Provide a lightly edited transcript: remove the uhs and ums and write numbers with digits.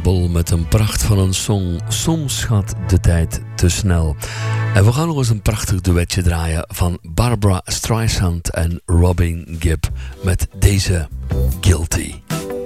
Campbell met een pracht van een song. Soms gaat de tijd te snel. En we gaan nog eens een prachtig duetje draaien van Barbra Streisand en Robin Gibb met deze Guilty.